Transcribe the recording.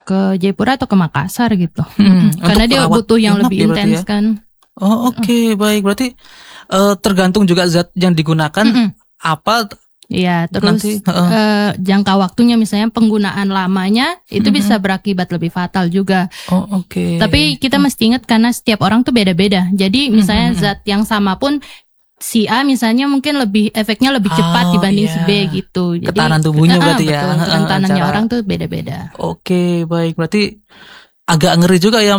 ke Jayapura atau ke Makassar gitu. Untuk Karena dia rawat butuh yang inap lebih ya berarti intens ya? kan. Oh oke, baik. Berarti tergantung juga zat yang digunakan apa Iya, terus nanti. jangka waktunya misalnya penggunaan lamanya itu bisa berakibat lebih fatal juga. Oh oke. Tapi kita mesti ingat karena setiap orang tuh beda-beda. Jadi misalnya zat yang sama pun si A misalnya mungkin efeknya lebih cepat dibanding si B gitu. Jadi Ketahanan tubuhnya berarti ya. betul, kerentanannya orang tuh beda-beda. Oke, baik. Berarti agak ngeri juga ya